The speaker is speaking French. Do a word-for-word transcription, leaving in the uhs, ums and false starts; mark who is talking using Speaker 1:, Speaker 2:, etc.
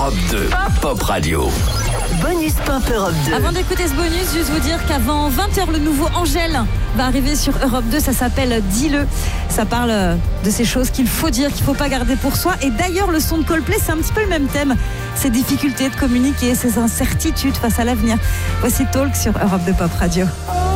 Speaker 1: Europe deux, Pop Radio.
Speaker 2: Bonus Pop Europe deux.
Speaker 3: Avant d'écouter ce bonus, juste vous dire qu'avant vingt heures, le nouveau Angèle va arriver sur Europe deux. Ça s'appelle Dis-le. Ça parle de ces choses qu'il faut dire, qu'il ne faut pas garder pour soi. Et d'ailleurs, le son de Coldplay, c'est un petit peu le même thème. Ces difficultés de communiquer, ces incertitudes face à l'avenir. Voici Talk sur Europe deux Pop Radio.